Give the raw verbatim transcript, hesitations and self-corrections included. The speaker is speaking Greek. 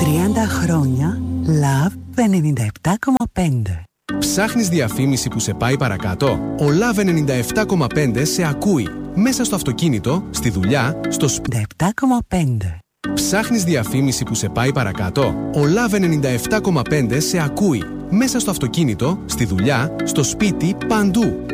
τριάντα χρόνια Love ενενήντα επτά κόμμα πέντε. Ψάχνεις διαφήμιση που σε πάει παρακάτω? Ο Love ενενήντα επτά κόμμα πέντε σε ακούει. Μέσα στο αυτοκίνητο, στη δουλειά, στο σπίτι. επτά κόμμα πέντε. Ψάχνεις διαφήμιση που σε πάει παρακάτω? Ο Love ενενήντα επτά κόμμα πέντε σε ακούει. Μέσα στο αυτοκίνητο, στη δουλειά, στο σπίτι, παντού.